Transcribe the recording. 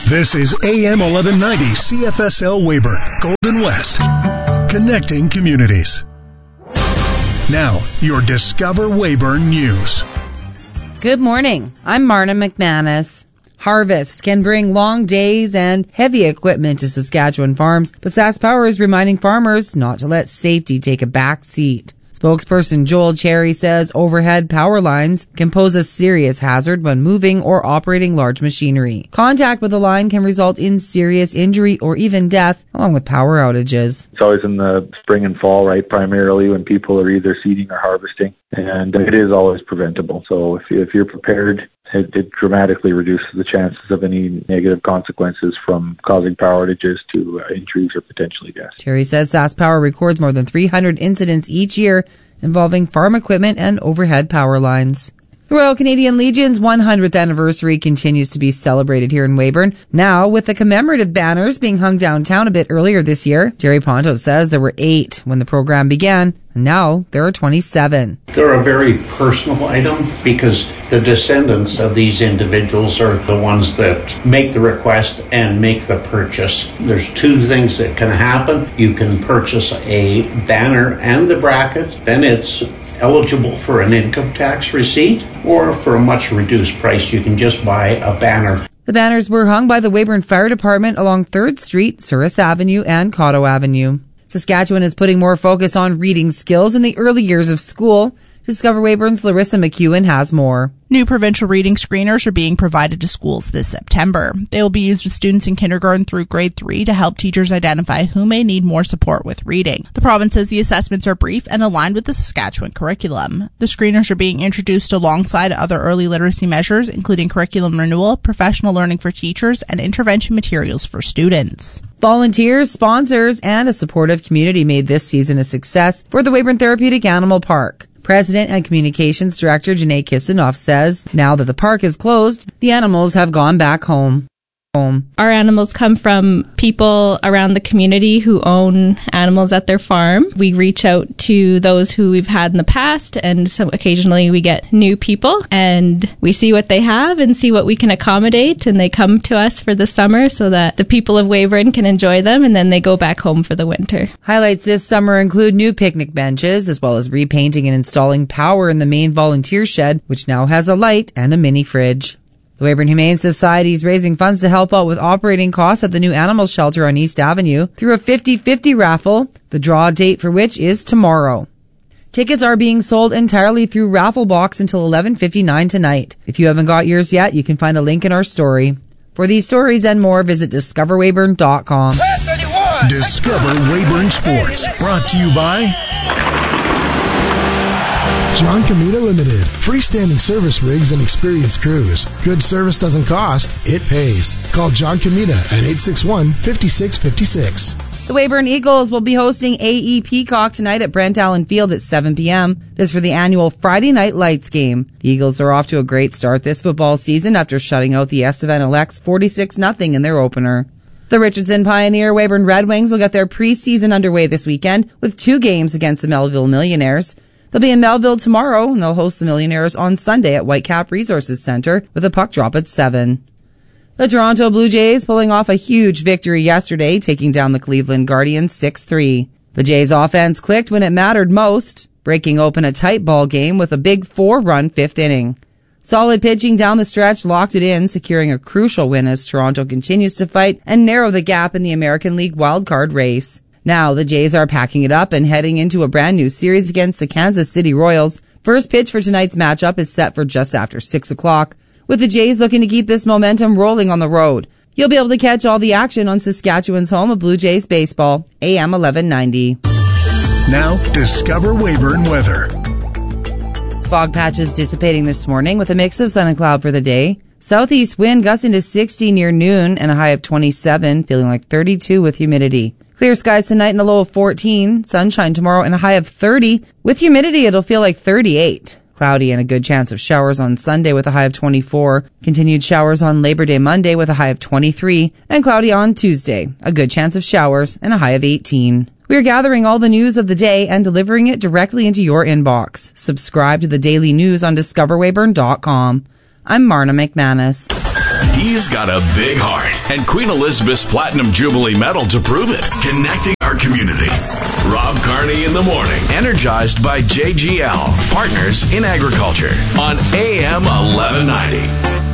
This is AM 1190 CFSL Weyburn, Golden West. Connecting communities. Now, your Discover Weyburn News. Good morning. I'm Marna McManus. Harvest can bring long days and heavy equipment to Saskatchewan farms, but SaskPower is reminding farmers not to let safety take a back seat. Spokesperson Joel Cherry says overhead power lines can pose a serious hazard when moving or operating large machinery. Contact with the line can result in serious injury or even death, along with power outages. It's always in the spring and fall, right, primarily when people are either seeding or harvesting, and it is always preventable. So if you're prepared, it dramatically reduces the chances of any negative consequences from causing power outages to injuries or potentially death. Cherry says SaskPower records more than 300 incidents each year involving farm equipment and overhead power lines. The Royal Canadian Legion's 100th anniversary continues to be celebrated here in Weyburn, now with the commemorative banners being hung downtown a bit earlier this year. Jerry Ponto says there were 8 when the program began, and now there are 27. They're a very personal item because the descendants of these individuals are the ones that make the request and make the purchase. There's 2 things that can happen. You can purchase a banner and the bracket, then it's eligible for an income tax receipt, or for a much reduced price, you can just buy a banner. The banners were hung by the Weyburn Fire Department along 3rd Street, Souris Avenue, and Cotto Avenue. Saskatchewan is putting more focus on reading skills in the early years of school. Discover Weyburn's Larissa McEwen has more. New provincial reading screeners are being provided to schools this September. They will be used with students in kindergarten through grade 3 to help teachers identify who may need more support with reading. The province says the assessments are brief and aligned with the Saskatchewan curriculum. The screeners are being introduced alongside other early literacy measures, including curriculum renewal, professional learning for teachers, and intervention materials for students. Volunteers, sponsors, and a supportive community made this season a success for the Weyburn Therapeutic Animal Park. President and Communications Director Janae Kisanoff says now that the park is closed, the animals have gone back home. Our animals come from people around the community who own animals at their farm. We reach out to those who we've had in the past, and so occasionally we get new people, and we see what they have and see what we can accommodate, and they come to us for the summer so that the people of Weyburn can enjoy them, and then they go back home for the winter. Highlights this summer include new picnic benches, as well as repainting and installing power in the main volunteer shed, which now has a light and a mini fridge. The Weyburn Humane Society is raising funds to help out with operating costs at the new animal shelter on East Avenue through a 50-50 raffle, the draw date for which is tomorrow. Tickets are being sold entirely through Rafflebox until 11:59 tonight. If you haven't got yours yet, you can find a link in our story. For these stories and more, visit discoverweyburn.com. Discover Weyburn Sports, brought to you by John Comita Limited. Freestanding service rigs and experienced crews. Good service doesn't cost, it pays. Call John Comita at 861-5656. The Weyburn Eagles will be hosting AE Peacock tonight at Brent Allen Field at 7 p.m. This for the annual Friday Night Lights game. The Eagles are off to a great start this football season after shutting out the Estevan Elects 46-0 in their opener. The Richardson Pioneer Weyburn Red Wings will get their preseason underway this weekend with 2 games against the Melville Millionaires. They'll be in Melville tomorrow, and they'll host the Millionaires on Sunday at Whitecap Resources Centre with a puck drop at 7. The Toronto Blue Jays pulling off a huge victory yesterday, taking down the Cleveland Guardians 6-3. The Jays' offense clicked when it mattered most, breaking open a tight ball game with a big 4-run 5th inning. Solid pitching down the stretch locked it in, securing a crucial win as Toronto continues to fight and narrow the gap in the American League wildcard race. Now, the Jays are packing it up and heading into a brand new series against the Kansas City Royals. First pitch for tonight's matchup is set for just after 6 o'clock, with the Jays looking to keep this momentum rolling on the road. You'll be able to catch all the action on Saskatchewan's home of Blue Jays baseball, AM 1190. Now, Discover Weyburn weather. Fog patches dissipating this morning with a mix of sun and cloud for the day. Southeast wind gusting to 60 near noon and a high of 27, feeling like 32 with humidity. Clear skies tonight and a low of 14. Sunshine tomorrow and a high of 30. With humidity, it'll feel like 38. Cloudy and a good chance of showers on Sunday with a high of 24. Continued showers on Labor Day Monday with a high of 23. And cloudy on Tuesday. A good chance of showers and a high of 18. We are gathering all the news of the day and delivering it directly into your inbox. Subscribe to the daily news on discoverweyburn.com. I'm Marna McManus. He's got a big heart and Queen Elizabeth's Platinum Jubilee Medal to prove it. Connecting our community. Rob Carney in the morning. Energized by JGL, Partners in Agriculture on AM 1190.